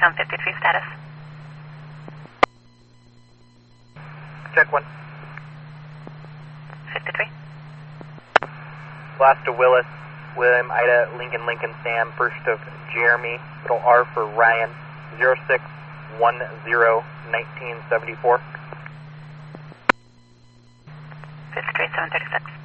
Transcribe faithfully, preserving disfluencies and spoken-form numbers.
Tom fifty-three status. Check one. fifty-three. Last of Willis, William, Ida, Lincoln, Lincoln, Sam, first of Jeremy, little R for Ryan, zero six one zero nineteen seventy-four. fifty-three, seven thirty-six.